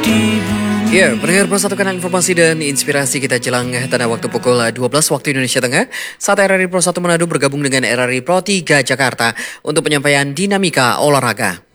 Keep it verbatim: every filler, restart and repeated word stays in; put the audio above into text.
Ya, pendengar Pro satu kanal informasi dan inspirasi kita jelang tanda waktu pukul dua belas waktu Indonesia Tengah. Saat R R I Pro satu Manado bergabung dengan R R I Pro tiga Jakarta untuk penyampaian dinamika olahraga.